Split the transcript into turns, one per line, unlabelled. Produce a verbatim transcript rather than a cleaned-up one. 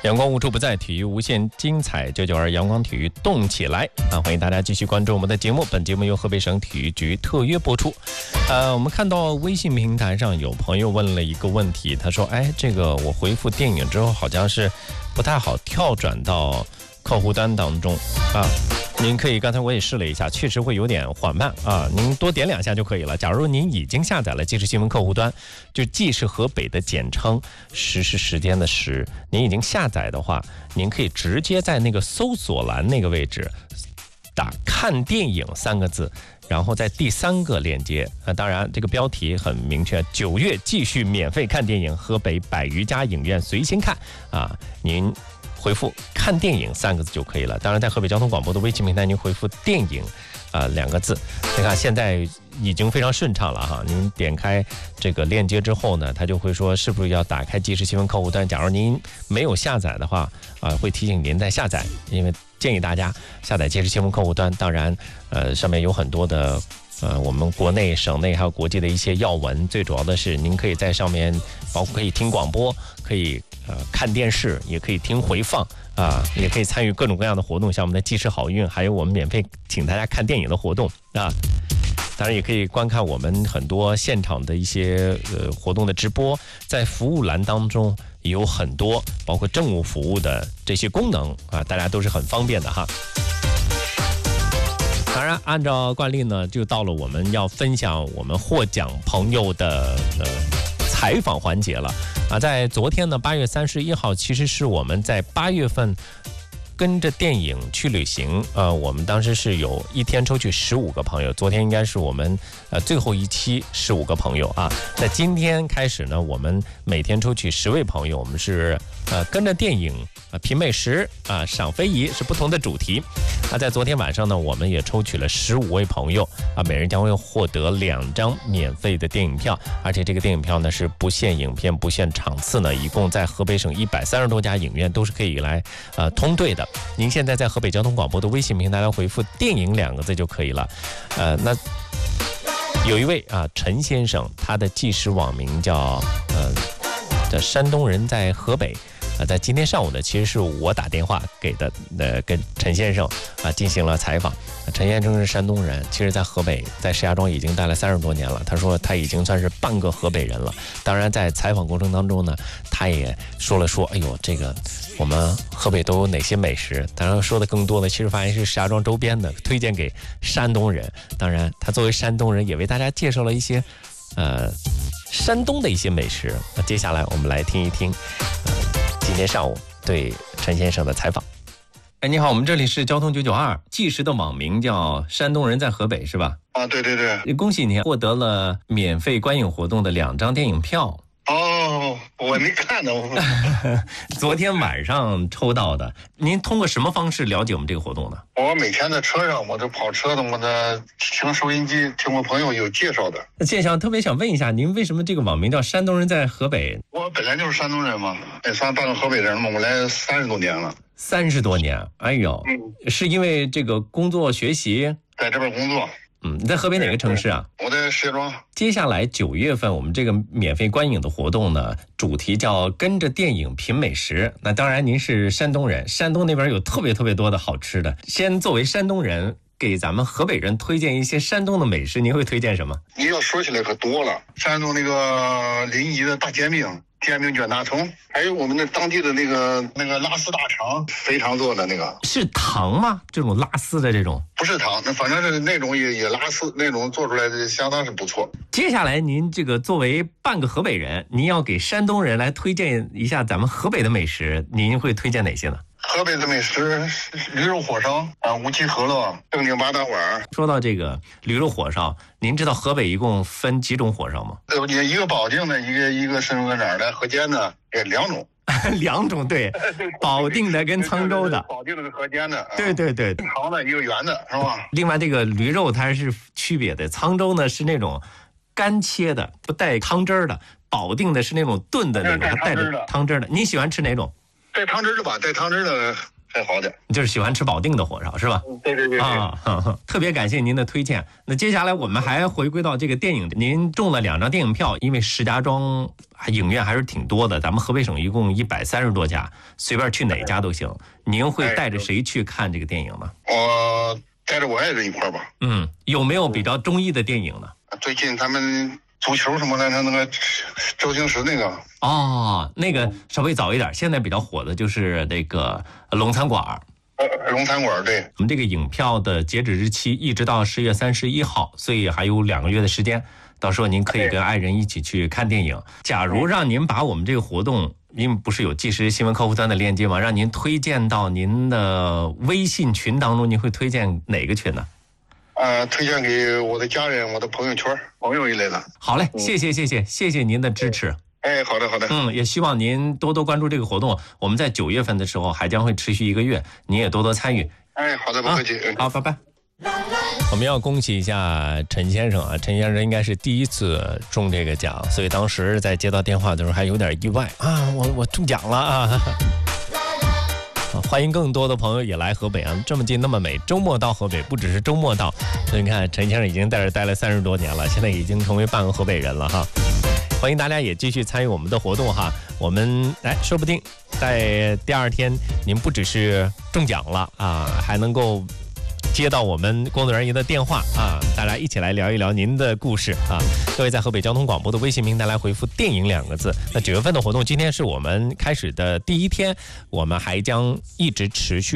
阳光无处不在，体育无限精彩。九九二阳光体育动起来啊！欢迎大家继续关注我们的节目。本节目由河北省体育局特约播出。呃，我们看到微信平台上有朋友问了一个问题，他说：“哎，这个我回复电影之后，好像是不太好跳转到客户端当中啊。”您可以，刚才我也试了一下，确实会有点缓慢啊。您多点两下就可以了。假如您已经下载了即时新闻客户端，就既是河北的简称，时是时间的时，您已经下载的话，您可以直接在那个搜索栏那个位置打看电影三个字，然后在第三个链接啊，当然这个标题很明确，九月继续免费看电影，河北百余家影院随心看啊，您回复看电影三个字就可以了。当然在河北交通广播的微信平台您回复电影啊两个字，你看现在已经非常顺畅了哈。您点开这个链接之后呢，它就会说是不是要打开即时新闻客户端，假如您没有下载的话啊，会提醒您再下载，因为建议大家下载即时新闻客户端。当然呃上面有很多的呃，我们国内、省内还有国际的一些要闻，最主要的是您可以在上面，包括可以听广播，可以呃看电视，也可以听回放啊，也可以参与各种各样的活动，像我们的即时好运，还有我们免费请大家看电影的活动啊。当然也可以观看我们很多现场的一些呃活动的直播，在服务栏当中也有很多，包括政务服务的这些功能啊，大家都是很方便的哈。当然，按照惯例呢，就到了我们要分享我们获奖朋友的呃采访环节了啊。在昨天呢，八月三十一号，其实是我们在八月份跟着电影去旅行，呃，我们当时是有一天抽取十五个朋友，昨天应该是我们呃最后一期十五个朋友啊。在今天开始呢，我们每天抽取十位朋友，我们是呃跟着电影啊品美食啊赏非遗，是不同的主题啊。在昨天晚上呢，我们也抽取了十五位朋友啊，每人将会获得两张免费的电影票，而且这个电影票呢是不限影片、不限场次呢，一共在河北省一百三十多家影院都是可以来呃通兑的。您现在在河北交通广播的微信平台来回复电影两个字就可以了。呃，那有一位啊陈先生，他的即时网名叫呃叫山东人在河北。啊，在今天上午呢，其实是我打电话给的，呃，跟陈先生啊进行了采访。陈先生是山东人，其实在河北，在石家庄已经待了三十多年了。他说他已经算是半个河北人了。当然，在采访过程当中呢，他也说了说，哎呦，这个我们河北都有哪些美食？当然说的更多的，其实发现是石家庄周边的，推荐给山东人。当然，他作为山东人，也为大家介绍了一些呃山东的一些美食。那接下来我们来听一听。呃今天上午对陈先生的采访。哎，你好，我们这里是交通九九二，即时的网名叫山东人在河北是吧？
啊，对对对。
恭喜您获得了免费观影活动的两张电影票。
哦，我没看呢。
昨天晚上抽到的。您通过什么方式了解我们这个活动呢？
我每天在车上，我这跑车的，我这听收音机，听我朋友有介绍的。
谢想特别想问一下，您为什么这个网名叫山东人在河北？
我本来就是山东人嘛，也算半个河北人嘛，我来三十多年了。
三十多年，哎呦，嗯，是因为这个工作学习
在这边工作。
嗯，你在河北哪个城市啊？
我在石家庄。
接下来九月份我们这个免费观影的活动呢，主题叫跟着电影品美食。那当然您是山东人，山东那边有特别特别多的好吃的。先作为山东人，给咱们河北人推荐一些山东的美食，您会推荐什么？
你要说起来可多了，山东那个临沂的大煎饼。煎饼卷大葱，还有我们的当地的那个那个拉丝大肠，肥肠做的那个。
是糖吗？这种拉丝的这种？
不是糖，那反正是那种也也拉丝那种做出来的，相当是不错。
接下来您这个作为半个河北人，您要给山东人来推荐一下咱们河北的美食，您会推荐哪些呢？
河北的美食，驴肉火烧啊，无锡饸饹，正定八大碗。
说到这个驴肉火烧，您知道河北一共分几种火烧吗？
呃，一个保定的，一个一个是那个哪儿的，河间的，也两种。
两种，对，保定的跟沧州的。
保定的跟河间的。
对对对。
长的，一个圆的，是吧？
另外这个驴肉它是区别的，沧州呢是那种干切的，不带汤汁儿的；保定的是那种炖的那种，它带着汤汁儿的。你喜欢吃哪种？
带汤汁的吧，带汤汁的还好点。
你就是喜欢吃保定的火烧是吧？
对对对对
啊呵呵，特别感谢您的推荐。那接下来我们还回归到这个电影，您中了两张电影票，因为石家庄影院还是挺多的，咱们河北省一共一百三十多家，随便去哪家都行。您会带着谁去看这个电影呢？
我带着我爱人一块儿吧。
嗯，有没有比较中意的电影呢？
最近他们足球什么的，那个周星驰那个。
哦，那个稍微早一点，现在比较火的就是那个龙餐馆。
呃，龙餐馆对。
我们这个影票的截止日期一直到十月三十一号，所以还有两个月的时间。到时候您可以跟爱人一起去看电影。假如让您把我们这个活动，因为不是有即时新闻客户端的链接吗？让您推荐到您的微信群当中，您会推荐哪个群呢？
呃，推荐给我的家人、我的朋友圈、朋友一类的。
好嘞，谢谢谢谢谢谢您的支持。
哎，好的好的。
嗯，也希望您多多关注这个活动。我们在九月份的时候还将会持续一个月，您也多多参与。
哎，好的，不客气。
啊、好，拜拜。我们要恭喜一下陈先生啊，陈先生应该是第一次中这个奖，所以当时在接到电话的时候还有点意外啊，我我中奖了啊！欢迎更多的朋友也来河北啊，这么近那么美，周末到河北不只是周末到，所以你看陈先生已经在这待了三十多年了，现在已经成为半个河北人了哈。欢迎大家也继续参与我们的活动哈，我们哎说不定在第二天您不只是中奖了啊，还能够接到我们工作人员的电话啊，大家一起来聊一聊您的故事啊。各位在河北交通广播的微信平台来回复电影两个字。那九月份的活动今天是我们开始的第一天，我们还将一直持续